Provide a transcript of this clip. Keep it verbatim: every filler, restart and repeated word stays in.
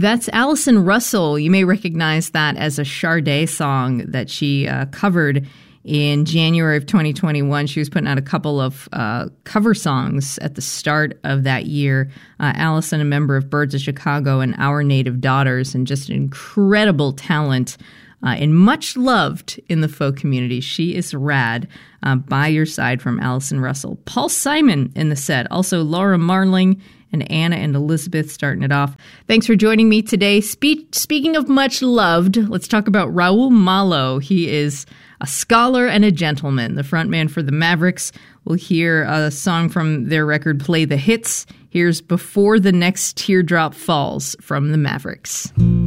That's Allison Russell. You may recognize that as a Sade song that she uh, covered in January of twenty twenty-one. She was putting out a couple of uh, cover songs at the start of that year. Uh, Allison, a member of Birds of Chicago and Our Native Daughters, and just an incredible talent uh, and much loved in the folk community. She is rad. Uh, by your side from Allison Russell. Paul Simon in the set. Also Laura Marling and Anna and Elizabeth starting it off. Thanks for joining me today. Spe- speaking of much loved, let's talk about Raul Malo. He is a scholar and a gentleman, the frontman for the Mavericks. We'll hear a song from their record, Play the Hits. Here's Before the Next Teardrop Falls from the Mavericks.